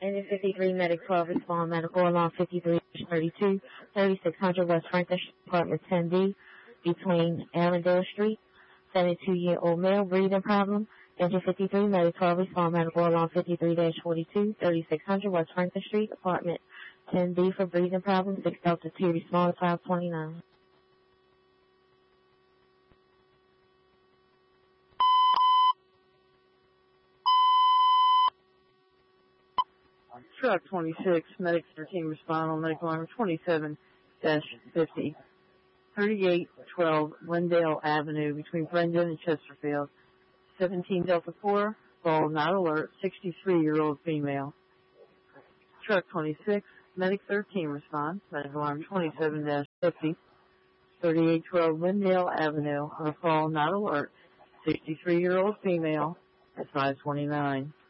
Engine 53, Medic 12, respond medical alarm 53-32, 3600 West Franklin Street, apartment 10D, between Arundel Street. 72-year-old male, breathing problem. Engine 53, Medic 12, respond medical alarm 53-42, 3600 West Franklin Street, apartment 10D for breathing problem. 6 Delta 2, respond 529. Truck 26, Medic 13, respond on medical alarm 27-50. 3812 Wendell Avenue between Brendan and Chesterfield. 17 Delta 4, fall not alert, 63-year-old female. Truck 26, Medic 13, respond, medical alarm 27-50. 3812 Wendell Avenue, on a fall not alert, 63-year-old female at 529.